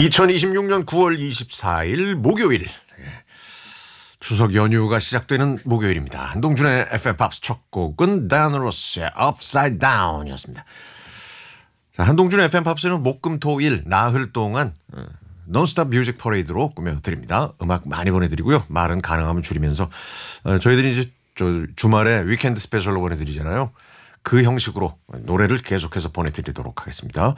2026년 9월 24일 목요일, 추석 연휴가 시작되는 목요일입니다. 한동준의 FM 팝스 첫 곡은 다이아나 로스의 Upside Down이었습니다. 자, 한동준의 FM 팝스는 목금토일 나흘 동안 논스톱 뮤직 퍼레이드로 꾸며드립니다. 음악 많이 보내드리고요. 말은 가능하면 줄이면서 저희들이 이제 주말에 위켄드 스페셜로 보내드리잖아요. 그 형식으로 노래를 계속해서 보내드리도록 하겠습니다.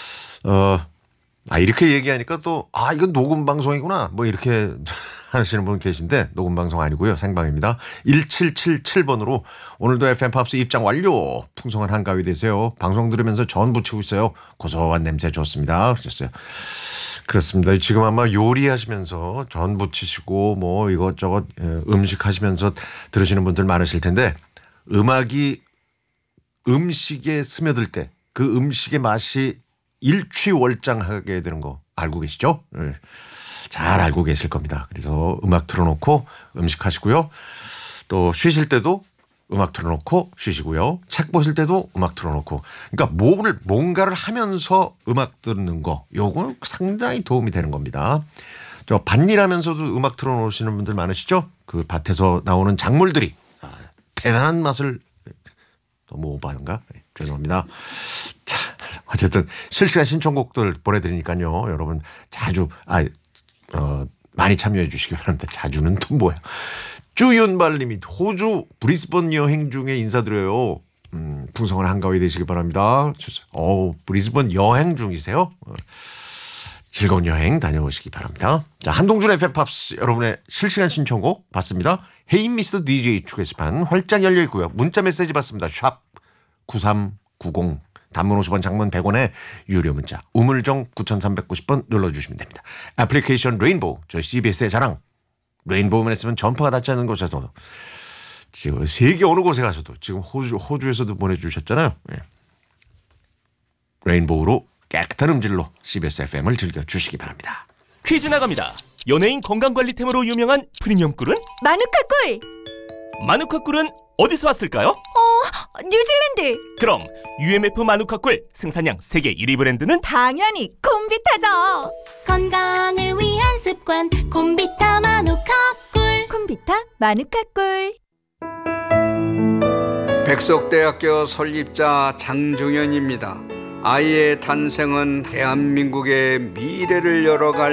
이렇게 얘기하니까 또, 이건 녹음 방송이구나. 뭐 이렇게 하시는 분 계신데, 녹음 방송 아니고요. 생방입니다. 1777번으로 오늘도 FM 팝스 입장 완료. 풍성한 한가위 되세요. 방송 들으면서 전 부치고 있어요. 고소한 냄새 좋습니다. 그러셨어요. 그렇습니다. 지금 아마 요리하시면서 전 부치시고 뭐 이것저것 음식 하시면서 들으시는 분들 많으실 텐데, 음악이 음식에 스며들 때 그 음식의 맛이 일취월장하게 되는 거 알고 계시죠? 네. 잘 알고 계실 겁니다. 그래서 음악 틀어놓고 음식 하시고요. 또 쉬실 때도 음악 틀어놓고 쉬시고요. 책 보실 때도 음악 틀어놓고. 그러니까 뭔가를 하면서 음악 듣는 거, 요거 상당히 도움이 되는 겁니다. 저 밭일하면서도 음악 틀어놓으시는 분들 많으시죠? 그 밭에서 나오는 작물들이 대단한 맛을, 너무 오버한가? 죄송합니다. 자, 어쨌든 실시간 신청곡들 보내드리니까요. 여러분 자주 많이 참여해 주시기 바랍니다. 자주는 또 뭐야. 주윤발님이 호주 브리스번 여행 중에 인사드려요. 풍성한 한가위 되시기 바랍니다. 브리스번 여행 중이세요? 즐거운 여행 다녀오시기 바랍니다. 자, 한동준 FM 팝스 여러분의 실시간 신청곡 받습니다. 헤이 미스터 DJ 추게시판 활짝 열려 있고요. 문자 메시지 받습니다. 샵 9390 단문 50원 장문 100원에 유료 문자 우물정 9390번 눌러주시면 됩니다. 애플리케이션 레인보우 저희 CBS의 자랑 레인보우만 했으면 전파가 닿지 않는 곳에서 지금 세계 어느 곳에 가서도 지금 호주에서도 보내주셨잖아요. 네. 레인보우로 깨끗한 음질로 CBS FM을 즐겨주시기 바랍니다. 퀴즈 나갑니다. 연예인 건강관리템으로 유명한 프리미엄 꿀은? 마누카 꿀! 마누카 꿀은 어디서 왔을까요? 뉴질랜드! 그럼 UMF 마누카 꿀 생산량 세계 1위 브랜드는? 당연히 콤비타죠! 건강을 위한 습관 콤비타 마누카 꿀. 콤비타 마누카 꿀. 백석대학교 설립자 장종현입니다. 아이의 탄생은 대한민국의 미래를 열어갈